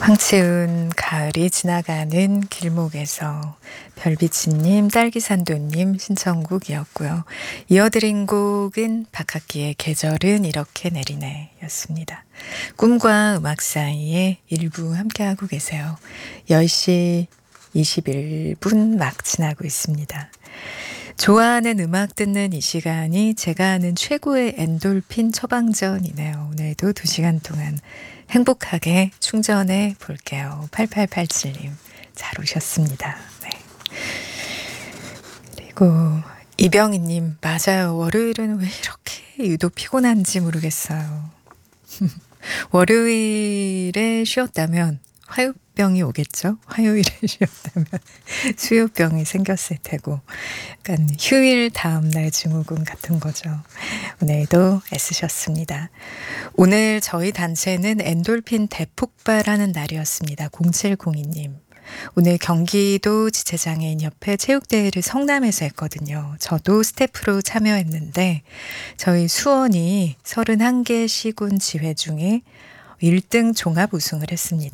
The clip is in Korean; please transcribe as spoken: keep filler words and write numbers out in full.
황치운 가을이 지나가는 길목에서 별비치님, 딸기산도님 신청곡이었고요. 이어드린 곡은 박학기의 계절은 이렇게 내리네 였습니다. 꿈과 음악 사이에 일부 함께하고 계세요. 열 시 이십일 분 막 지나고 있습니다. 좋아하는 음악 듣는 이 시간이 제가 아는 최고의 엔돌핀 처방전이네요. 오늘도 두 시간 동안 행복하게 충전해 볼게요. 팔팔팔칠님 잘 오셨습니다. 네. 그리고 이병희님 맞아요. 월요일은 왜 이렇게 유독 피곤한지 모르겠어요. 월요일에 쉬었다면 화요병이 오겠죠. 화요일에 쉬었다면 수요병이 생겼을 테고 약간 휴일 다음날 증후군 같은 거죠. 오늘도 애쓰셨습니다. 오늘 저희 단체는 엔돌핀 대폭발하는 날이었습니다. 공칠공이님. 오늘 경기도 지체장애인협회 체육대회를 성남에서 했거든요. 저도 스태프로 참여했는데 저희 수원이 서른한 개 시군 지회 중에 일 등 종합 우승을 했습니다.